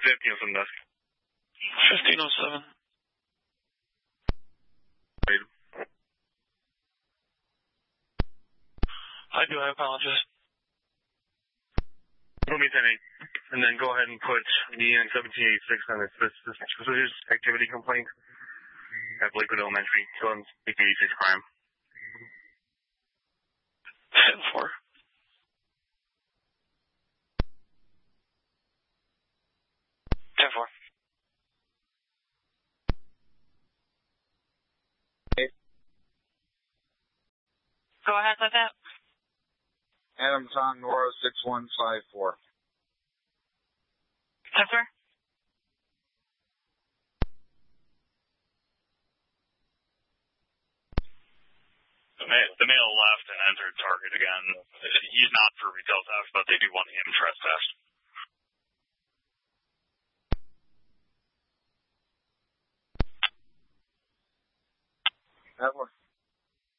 1507 dusk. 1507. Wait. I apologize. Put me 10-8, and then go ahead and put the N1786 on this suspicious activity complaint at Lakewood Elementary, killing 86 crime. 10-4. Go ahead with it. Adams on Nora 6154. Yes, sir. The male left and entered target again. He's not for retail theft, but they do want him trespass. That one.